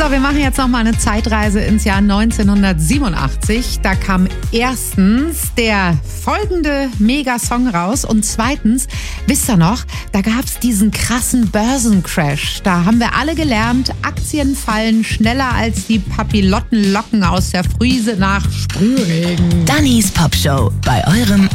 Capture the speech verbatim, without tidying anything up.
So, wir machen jetzt nochmal eine Zeitreise ins Jahr neunzehnhundertsiebenundachtzig. Da kam erstens der folgende Mega-Song raus und zweitens, wisst ihr noch, da gab es diesen krassen Börsencrash. Da haben wir alle gelernt, Aktien fallen schneller als die Papillottenlocken aus der Friese nach Sprühregen. Dannys Popshow bei eurem